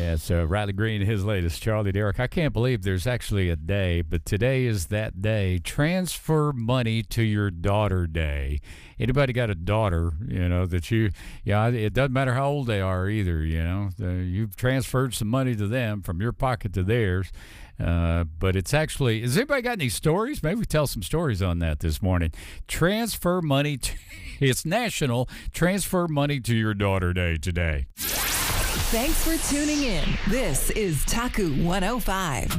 Yeah, so Riley Green, his latest, Charlie Derrick. I can't believe there's actually a day, but today is that day. Transfer money to your daughter day. Anybody got a daughter, that it doesn't matter how old they are either, you've transferred some money to them from your pocket to theirs. But it's actually, has anybody got any stories? Maybe we tell some stories on that this morning. Transfer money, it's National Transfer Money to Your Daughter Day today. Thanks for tuning in. This is Taku 105.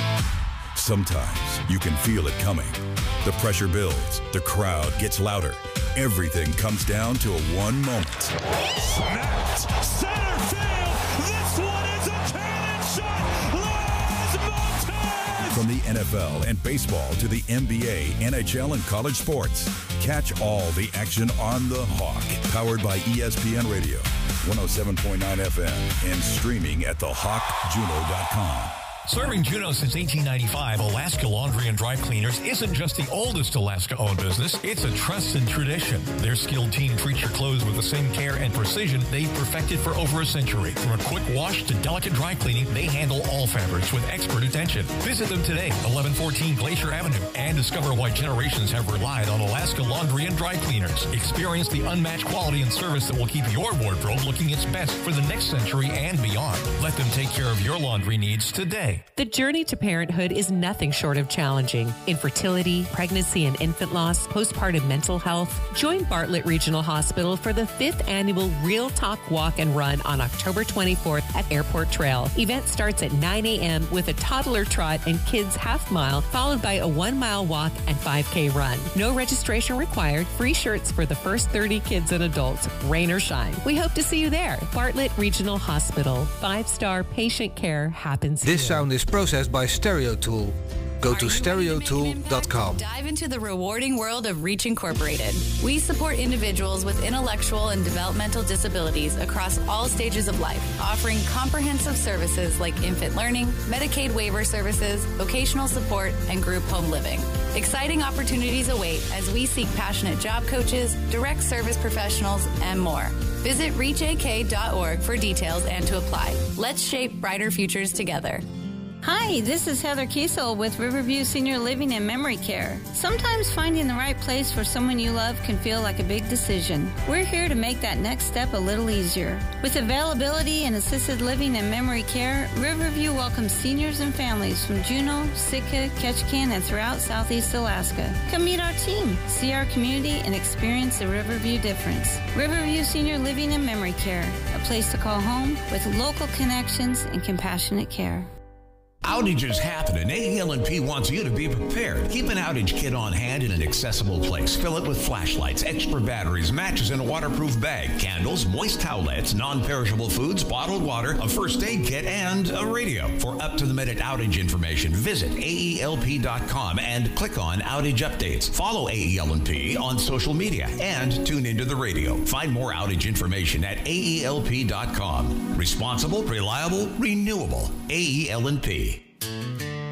Sometimes you can feel it coming. The pressure builds. The crowd gets louder. Everything comes down to one moment. Snapped center field. This one is a cannon shot. Lars Montes. From the NFL and baseball to the NBA, NHL, and college sports, catch all the action on the Hawk. Powered by ESPN Radio, 107.9 FM, and streaming at thehawkjuno.com. Serving Juneau since 1895, Alaska Laundry and Dry Cleaners isn't just the oldest Alaska-owned business, it's a trusted tradition. Their skilled team treats your clothes with the same care and precision they've perfected for over a century. From a quick wash to delicate dry cleaning, they handle all fabrics with expert attention. Visit them today, 1114 Glacier Avenue, and discover why generations have relied on Alaska Laundry and Dry Cleaners. Experience the unmatched quality and service that will keep your wardrobe looking its best for the next century and beyond. Let them take care of your laundry needs today. The journey to parenthood is nothing short of challenging. Infertility, pregnancy and infant loss, postpartum mental health. Join Bartlett Regional Hospital for the 5th annual Real Talk Walk and Run on October 24th at Airport Trail. Event starts at 9 a.m. with a toddler trot and kids half mile, followed by a 1-mile walk and 5K run. No registration required. Free shirts for the first 30 kids and adults, rain or shine. We hope to see you there. Bartlett Regional Hospital. 5-star patient care happens here. This sound is processed by StereoTool. Go to stereotool.com. Dive into the rewarding world of Reach Incorporated. We support individuals with intellectual and developmental disabilities across all stages of life, offering comprehensive services like infant learning, Medicaid waiver services, vocational support, and group home living. Exciting opportunities await as we seek passionate job coaches, direct service professionals, and more. Visit reachak.org for details and to apply. Let's shape brighter futures together. Hi, this is Heather Kiesel with Riverview Senior Living and Memory Care. Sometimes finding the right place for someone you love can feel like a big decision. We're here to make that next step a little easier. With availability in assisted living and memory care, Riverview welcomes seniors and families from Juneau, Sitka, Ketchikan, and throughout Southeast Alaska. Come meet our team, see our community, and experience the Riverview difference. Riverview Senior Living and Memory Care, a place to call home with local connections and compassionate care. Outages happen, and AEL&P wants you to be prepared. Keep an outage kit on hand in an accessible place. Fill it with flashlights, extra batteries, matches in a waterproof bag, candles, moist towelettes, non-perishable foods, bottled water, a first aid kit, and a radio. For up-to-the-minute outage information, visit AELP.com and click on Outage Updates. Follow AEL&P on social media and tune into the radio. Find more outage information at AELP.com. Responsible, reliable, renewable. AEL&P.